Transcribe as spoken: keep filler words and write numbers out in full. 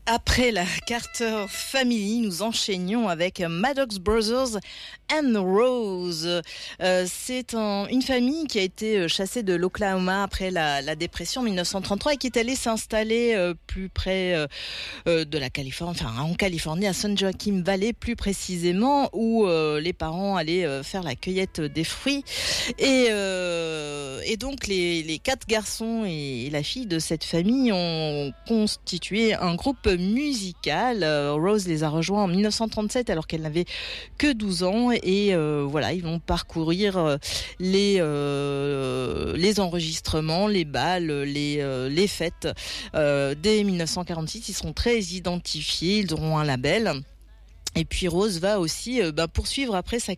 Après la Carter Family, nous enchaînions avec Maddox Brothers and Rose. Euh, c'est un, une famille qui a été chassée de l'Oklahoma après la, la dépression en dix-neuf cent trente-trois et qui est allée s'installer euh, plus près euh, de la Californie, enfin en Californie, à San Joaquin Valley plus précisément, où euh, les parents allaient euh, faire la cueillette des fruits. Et, euh, et donc les, les quatre garçons et, et la fille de cette famille ont constitué un groupe musical. Euh, Rose les a rejoints en dix-neuf cent trente-sept alors qu'elle n'avait que douze ans et euh, voilà, ils vont parcourir euh, les euh, les enregistrements, les bals, les euh, les fêtes. Euh, dès dix-neuf cent quarante-six, ils seront très identifiés, ils auront un label. Et puis Rose va aussi euh, bah, poursuivre après sa